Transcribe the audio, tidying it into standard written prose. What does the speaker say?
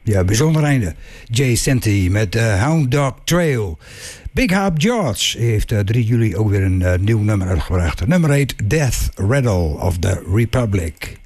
Ja, bijzonder einde. Jay Santee met Hound Dog Trail. Big Harp George heeft 3 juli ook weer een nieuw nummer uitgebracht. Het nummer heet Death Rattle of the Republic.